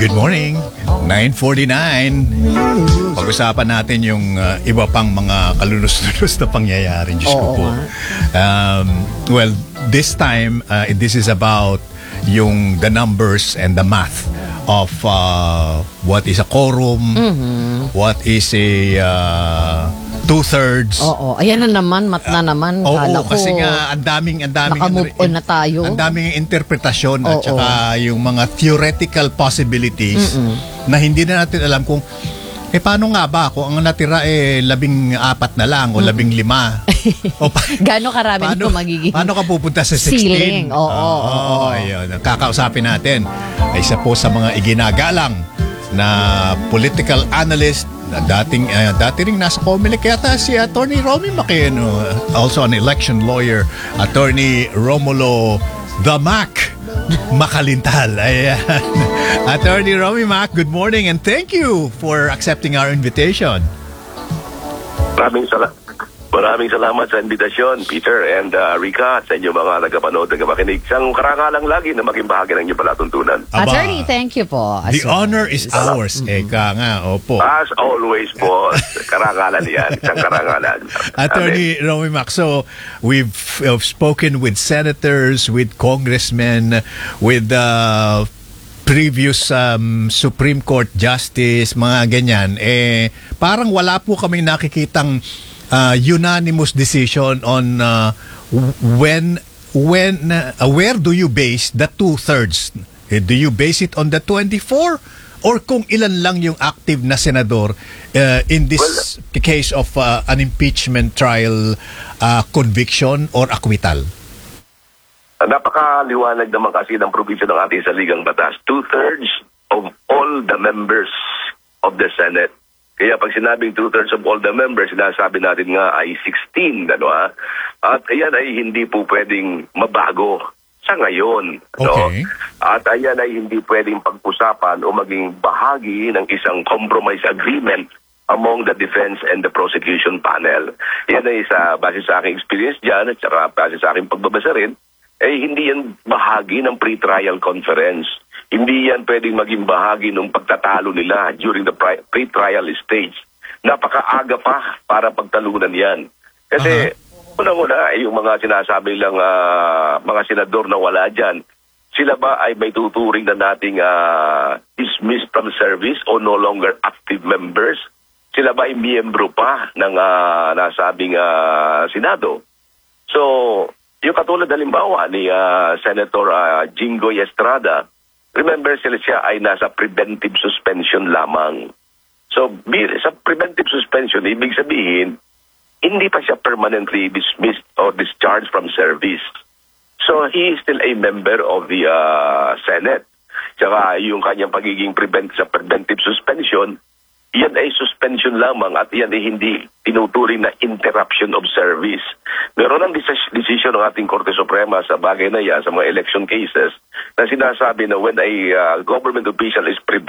Good morning. 9:49. Pag-usapan natin yung iba pang mga kalunos-lunos na pangyayari. Diyos ko po. Well, this time, this is about the numbers and the math of what is a quorum, what is a two-thirds. Oo, ayan na naman, mat na naman. Oo, kasi nga, ang daming naka-move on na tayo. Ang daming interpretasyon at saka yung mga theoretical possibilities na hindi na natin alam kung paano nga ba kung ang natira 14 na lang o 15? O Gaano karami nito magiging paano ka pupunta sa 16? ceiling? Oo. Ayun. Kakausapin natin ay isa po sa mga iginagalang na political analyst na dati ring nasa Comelec yata si Attorney Romy Maceno, also an election lawyer, Attorney Romulo The Mac Makalintal. Ayan. Attorney Romy Mac, good morning and thank you for accepting our invitation. Maraming salamat sa invitasyon, Peter and Rica, sa inyo mga nagapanood, nagapakinig. Isang karangalang lagi na maging bahagi ng inyong palatuntunan. Attorney, thank you po. The honor is ours. Eka nga, opo. As always po, karangalan yan. Isang karangalan. Attorney Romy Mac, so we've spoken with senators, with congressmen, with previous Supreme Court Justice, mga ganyan. Parang wala po kaming nakikitang unanimous decision on where do you base the two-thirds? Do you base it on the 24? Or kung ilan lang yung active na senador in this case of an impeachment trial, conviction or acquittal? Napakaliwanag naman kasi ng provision ng ating saligang batas. Two-thirds of all the members of the Senate. Kaya pag sinabing two-thirds of all the members, sinasabi natin nga ay 16, At ayan ay hindi po pwedeng mabago sa ngayon. Okay. No? At ayan ay hindi pwedeng pag-usapan o maging bahagi ng isang compromise agreement among the defense and the prosecution panel. Yan ay base sa aking experience dyan at saka base sa aking pagbabasa rin, hindi yan bahagi ng pre-trial conference. Hindi yan pwedeng maging bahagi ng pagtatalo nila during the pre-trial stage. Napakaaga pa para pagtalunan yan. Kasi unang-una yung mga sinasabi lang mga senador na wala dyan, sila ba ay may tuturing na nating dismissed from service o no longer active members? Sila ba ay miyembro pa ng nasabing Senado? So, yung katulad halimbawa ni Senator Jinggoy Estrada, remember siya ay nasa preventive suspension lamang. So, sa preventive suspension, ibig sabihin, hindi pa siya permanently dismissed or discharged from service. So, he is still a member of the Senate. Tsaka yung kanyang pagiging sa preventive suspension, yan ay suspension lamang at yan ay hindi tinuturing na interruption of service. Meron ang decision ng ating Korte Suprema sa bagay na yan, sa mga election cases, na sinasabi na when a government official is